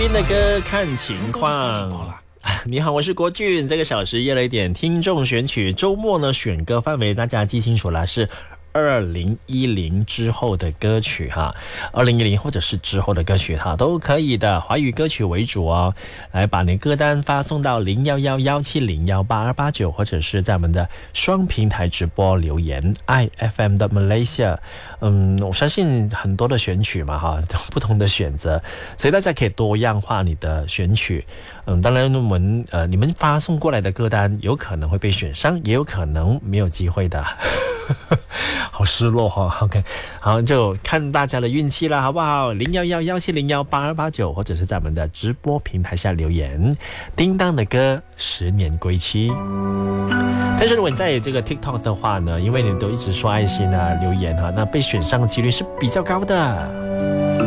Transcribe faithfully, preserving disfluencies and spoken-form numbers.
斌的歌看情况。你好，我是国俊。这个小时夜了一点听众选曲，周末呢选歌范围大家记清楚了，是二零一零之后的歌曲哈，二零一零或者是之后的歌曲哈都可以的，华语歌曲为主哦。来把你歌单发送到零一一一七零一八二八九，或者是在我们的双平台直播留言 I F M 的 Malaysia。嗯，我相信很多的选曲嘛哈，不同的选择，所以大家可以多样化你的选曲。嗯，当然我们呃你们发送过来的歌单有可能会被选上，也有可能没有机会的。好失落哈、哦、，OK， 好，就看大家的运气了，好不好？零一一一七零一八二八九，或者是在我们的直播平台下留言。叮当的歌《十年归期》。但是如果你在这个 TikTok 的话呢，因为你都一直刷爱心啊、留言哈、啊，那被选上的几率是比较高的。